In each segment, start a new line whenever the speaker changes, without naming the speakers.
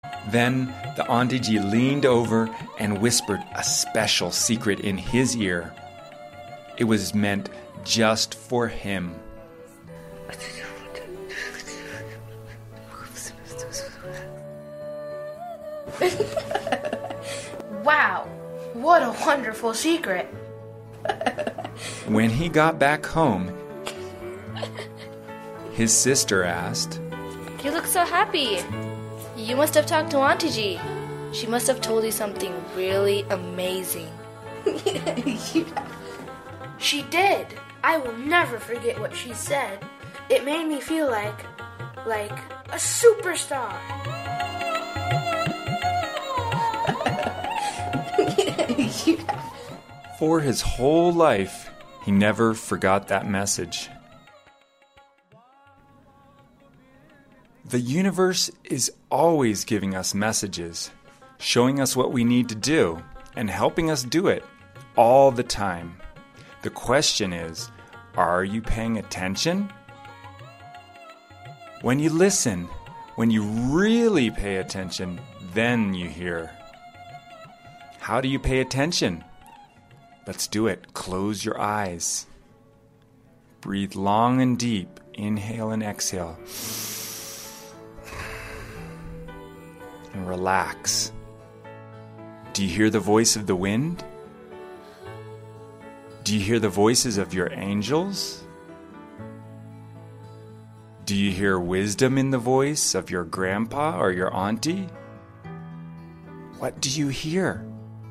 Then the Auntie leaned over and whispered a special secret in his ear. It was meant just for him.
Wow, what a wonderful secret.
When he got back home, his sister asked,
You look so happy. You must have talked to Auntie G. She must have told you something really amazing.
She did. I will never forget what she said. It made me feel like a superstar.
For his whole life, he never forgot that message. The universe is always giving us messages, showing us what we need to do, and helping us do it all the time. The question is, are you paying attention? When you listen, when you really pay attention, then you hear. How do you pay attention? Let's do it. Close your eyes. Breathe long and deep. Inhale and exhale. And relax. Do you hear the voice of the wind? Do you hear the voices of your angels? Do you hear wisdom in the voice of your grandpa or your auntie? What do you hear?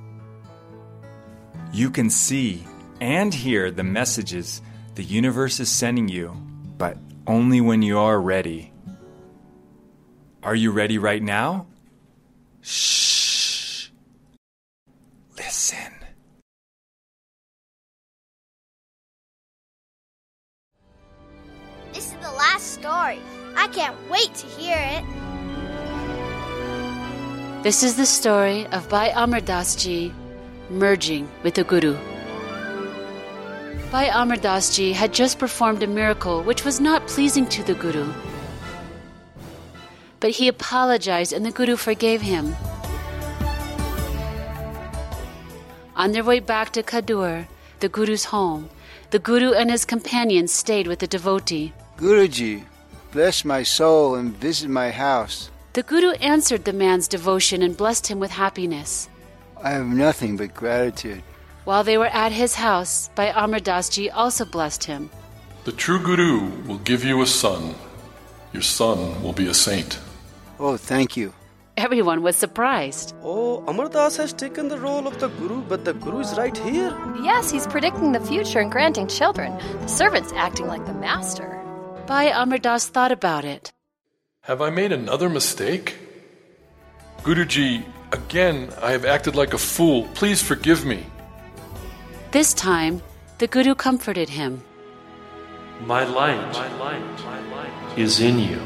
You can see and hear the messages the universe is sending you, but only when you are ready. Are you ready right now? Shh. Listen.
This is the last story. I can't wait to hear it.
This is the story of Bhai Amar Das Ji merging with the Guru. Bhai Amar Das Ji had just performed a miracle which was not pleasing to the Guru. But he apologized and the Guru forgave him. On their way back to Khadur, the Guru's home, the Guru and his companions stayed with the devotee.
Guruji, bless my soul and visit my house.
The Guru answered the man's devotion and blessed him with happiness.
I have nothing but gratitude.
While they were at his house, Bhai Amar Das Ji also blessed him.
The true Guru will give you a son. Your son will be a saint.
Oh, thank you.
Everyone was surprised.
Oh, Amar Das has taken the role of the Guru, but the Guru is right here.
Yes, he's predicting the future and granting children. The servant's acting like the master.
Bhai Amar Das thought about it.
Have I made another mistake? Guruji, again, I have acted like a fool. Please forgive me.
This time, the Guru comforted him.
My light is in you.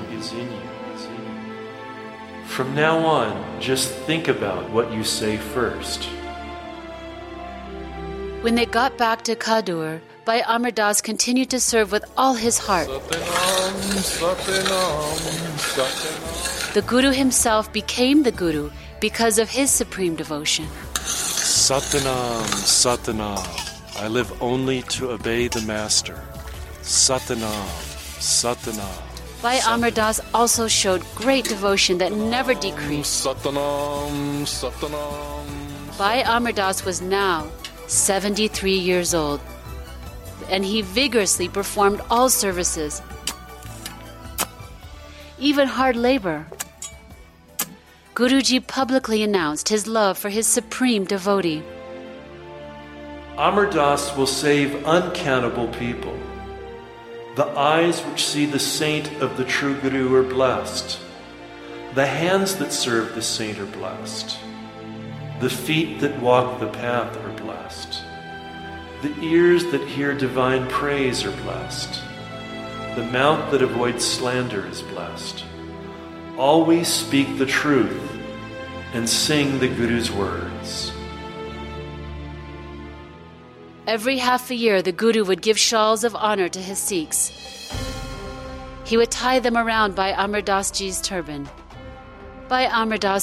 From now on, just think about what you say first.
When they got back to Khadur, Bhai Amar Das continued to serve with all his heart. The Guru himself became the Guru because of his supreme devotion.
Satanam, Satanam. I live only to obey the Master. Satanam, Satanam.
Bhai Amar Das also showed great devotion that never decreased.
Satanam, Satanam.
Bhai Amar Das was now 73 years old, and he vigorously performed all services, even hard labor. Guruji publicly announced his love for his supreme devotee.
Amar Das will save uncountable people. The eyes which see the saint of the true Guru are blessed. The hands that serve the saint are blessed. The feet that walk the path are blessed. The ears that hear divine praise are blessed. The mouth that avoids slander is blessed. Always speak the truth and sing the Guru's words.
Every half a year, the Guru would give shawls of honor to his Sikhs. He would tie them around Bhai Amar Das Ji's turban. by Amar Das